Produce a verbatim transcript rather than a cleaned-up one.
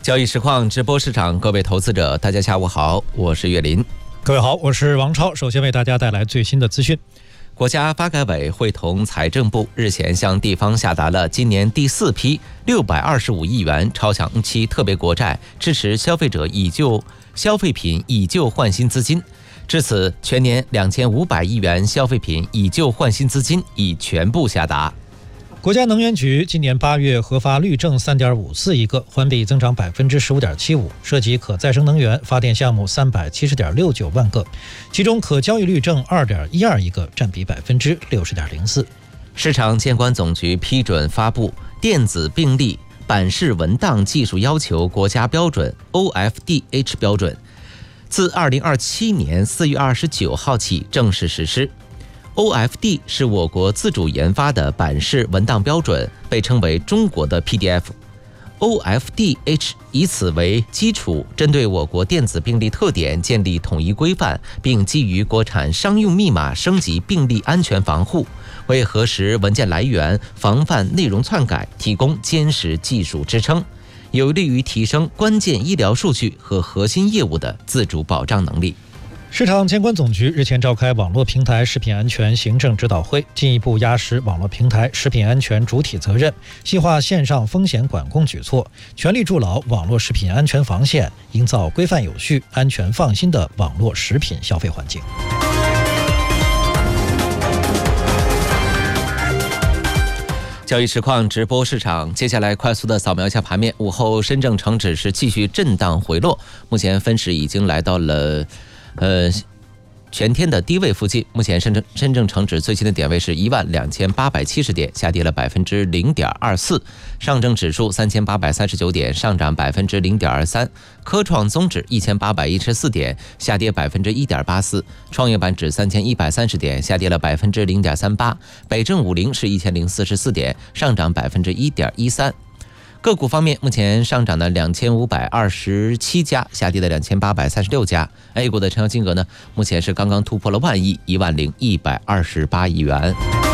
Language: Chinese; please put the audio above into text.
交易实况直播市场，各位投资者，大家下午好，我是岳林。 各位好，我是王超。首先为大家带来最新的资讯。 国家发改委会同财政部日前向地方下达了今年第四批六百二十五亿元超长期特别国债，支持消费者以旧消费品以旧换新资金。至此，全年两千五百亿元消费品以旧换新资金已全部下达。 国家能源局今年八月核发绿证 三点五四亿个，环比增长 百分之十五点七五， 涉及可再生能源发电项目 三百七十点六九万个，其中可交易绿证 二点一二亿个，占比 百分之六十点零四。 市场监管总局批准发布电子病历版式文档技术要求国家标准 O F D H 标准，自二零二七年四月二十九号起正式实施。O F D 是我国自主研发的版式文档标准，被称为中国的 P D F。O F D H 以此为基础，针对我国电子病历特点建立统一规范，并基于国产商用密码升级病历安全防护，为核实文件来源、防范内容篡改提供坚实技术支撑，有利于提升关键医疗数据和核心业务的自主保障能力。 市场监管总局日前召开网络平台食品安全行政指导会，进一步压实网络平台食品安全主体责任，细化线上风险管控举措，全力筑牢网络食品安全防线，营造规范有序、安全放心的网络食品消费环境。 交易实况直播市场，接下来快速的扫描一下盘面。午后深证成指是继续震荡回落，目前分时已经来到了呃，全天的低位附近。目前深证深证成指最新的点位是一万两千八百七十点，下跌了百分之零点二四。上证指数三千八百三十九点，上涨百分之零点二三。科创综指一千八百一十四点，下跌百分之一点八四。创业板指三千一百三十点，下跌了百分之零点三八。北证五零是一千零四十四点，上涨百分之一点一三。个股方面，目前上涨的两千五百二十七家，下跌的两千八百三十六家。A 股的成交金额呢，目前是刚刚突破了万亿，一万零一百二十八亿元。